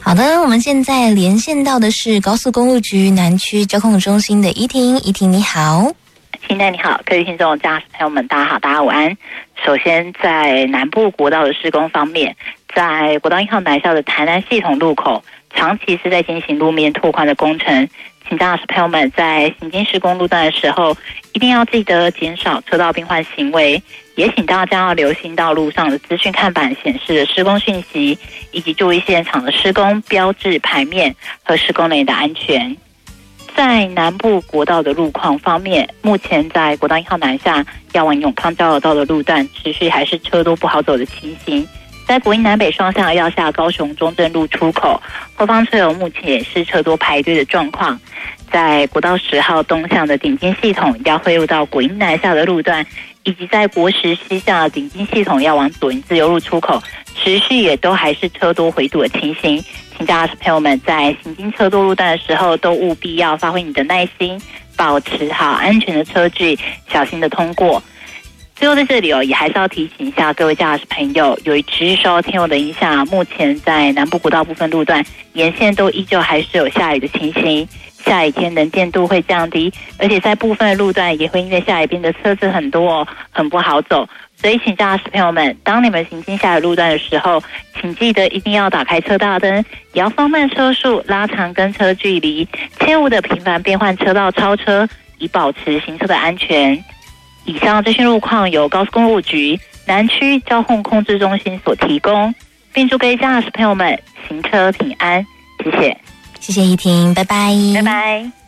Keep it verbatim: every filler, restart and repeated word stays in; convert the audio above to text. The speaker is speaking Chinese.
好的，我们现在连线到的是高速公路局南区交控中心的怡婷。怡婷你好。 现在你好，各位听众驾驶朋友们大家好，大家午安。首先在南部国道的施工方面，在国道一号南下的台南系统路口长期是在进行路面拓宽的工程，请驾驶朋友们在行经施工路段的时候一定要记得减少车道变换行为，也请大家要留心道路上的资讯看板显示的施工讯息，以及注意现场的施工标志牌面和施工人员的安全。在南部国道的路况方面，目前在国道一号南下要往永康交流道的路段持续还是车多不好走的情形。在国一南北双向要下高雄中正路出口，后方车友目前也是车多排队的状况。在国道十号东向的顶尖系统要汇入到国一南下的路段，以及在国十西向的顶尖系统要往左营自由路出口，持续也都还是车多回堵的情形。请驾驶朋友们在行经车多路段的时候，都务必要发挥你的耐心，保持好安全的车距，小心的通过。最后在这里哦，也还是要提醒一下各位驾驶朋友，由于持续受到天候的影响，目前在南部国道部分路段沿线都依旧还是有下雨的情形。下雨天能见度会降低，而且在部分的路段也会因为下雨变得车子很多哦，很不好走。所以请驾驶朋友们，当你们行经下雨路段的时候，请记得一定要打开车大灯，也要放慢车速，拉长跟车距离，切勿的频繁变换车道超车，以保持行车的安全。以上这些路况由高速公路局南区交通控制中心所提供，并祝各位驾驶朋友们行车平安。谢谢， 谢谢怡婷，拜拜， 拜拜。